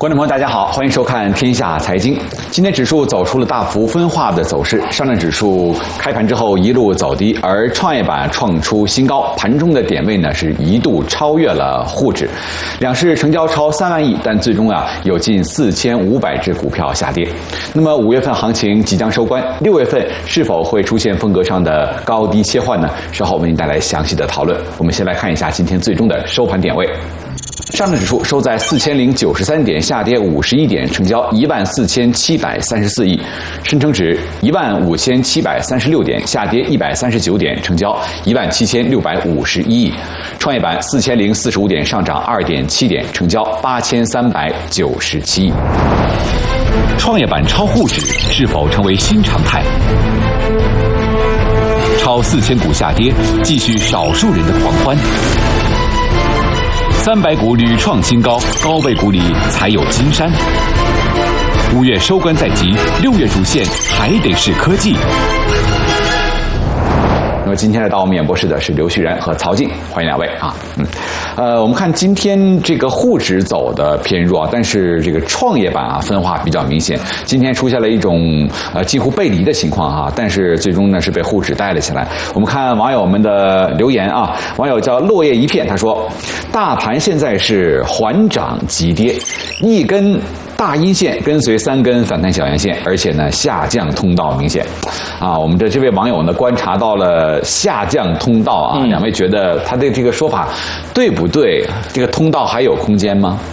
观众朋友，大家好，欢迎收看《天下财经》。今天指数走出了大幅分化的走势，上证指数开盘之后一路走低，而创业板创出新高，盘中的点位呢是一度超越了沪指，两市成交超3万亿，但最终有近4500只股票下跌。那么5月份行情即将收官，6月份是否会出现风格上的高低切换呢？稍后为您带来详细的讨论。我们先来看一下今天最终的收盘点位。上证指数收在4093点，下跌51点，成交14734亿；深成指15736点，下跌139点，成交17651亿；创业板4045点，上涨2.7点，成交8397亿。 创业板超沪指是否成为新常态？超4000股下跌，继续少数人的狂欢。300股屡创新高，高位股里才有金山。5月收官在即，6月主线还得是科技。 那么今天来到我们演播室的是刘旭然和曹静，欢迎两位啊。我们看今天这个沪指走的偏弱，但是这个创业板分化比较明显。今天出现了一种近乎背离的情况但是最终呢是被沪指带了起来。我们看网友们的留言网友叫落叶一片，他说：大盘现在是缓涨急跌，一根大阴线跟随3根反弹小阳线，而且呢下降通道明显我们这位网友呢观察到了下降通道两位觉得他的这个说法对不对？这个通道还有空间吗？